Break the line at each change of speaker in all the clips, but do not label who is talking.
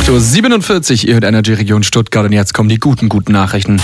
8.47 Uhr, ihr hört Energy Region Stuttgart und jetzt kommen die guten Nachrichten.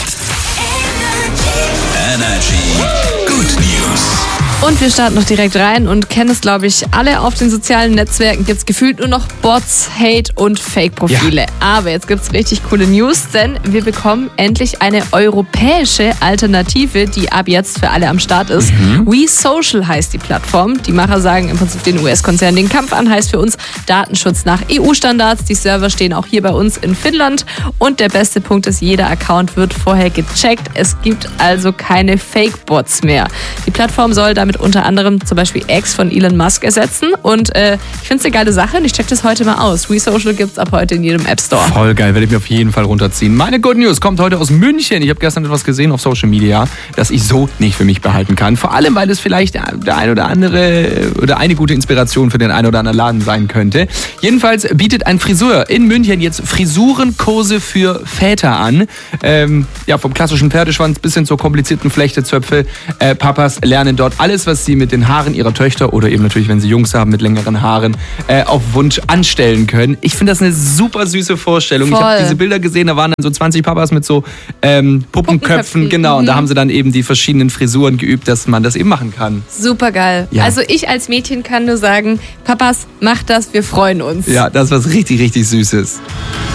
Energy Good News.
Und wir starten noch direkt rein und kennen es, glaube ich, alle auf den sozialen Netzwerken. Gibt es gefühlt nur noch Bots, Hate und Fake-Profile. Ja. Aber jetzt gibt es richtig coole News, denn wir bekommen endlich eine europäische Alternative, die ab jetzt für alle am Start ist. WeSocial heißt die Plattform. Die Macher sagen im Prinzip den US-Konzern den Kampf an, heißt für uns Datenschutz nach EU-Standards. Die Server stehen auch hier bei uns in Finnland. Und der beste Punkt ist, jeder Account wird vorher gecheckt. Es gibt also keine Fake-Bots mehr. Die Plattform soll damit unter anderem zum Beispiel X von Elon Musk ersetzen. Und ich finde es eine geile Sache und ich check das heute mal aus. WeSocial gibt es ab heute in jedem App Store.
Voll geil, werde ich mir auf jeden Fall runterziehen. Meine Good News kommt heute aus München. Ich habe gestern etwas gesehen auf Social Media, das ich so nicht für mich behalten kann. Vor allem, weil es vielleicht der ein oder andere oder eine gute Inspiration für den ein oder anderen Laden sein könnte. Jedenfalls bietet ein Friseur in München jetzt Frisurenkurse für Väter an. Vom klassischen Pferdeschwanz bis hin zur komplizierten Flechtezöpfe. Papas lernen dort alles, was sie mit den Haaren ihrer Töchter oder eben natürlich, wenn sie Jungs haben, mit längeren Haaren auf Wunsch anstellen können. Ich finde das eine super süße Vorstellung.
Voll.
Ich habe diese Bilder gesehen, da waren dann so 20 Papas mit so Puppenköpfen. Genau, und da haben sie dann eben die verschiedenen Frisuren geübt, dass man das eben machen kann.
Super geil.
Ja.
Also ich als Mädchen kann nur sagen, Papas, macht das, wir freuen uns.
Ja, das ist was richtig, richtig Süßes.